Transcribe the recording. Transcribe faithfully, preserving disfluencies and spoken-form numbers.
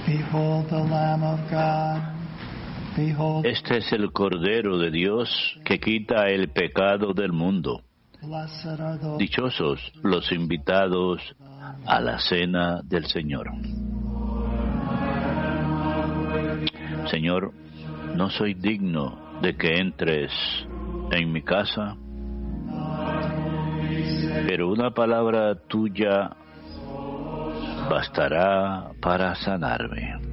Behold the Lamb of God. Behold. Este es el Cordero de Dios que quita el pecado del mundo. Blessed are those. Dichosos los invitados a la cena del Señor. Señor, no soy digno de que entres en mi casa, pero una palabra tuya bastará para sanarme.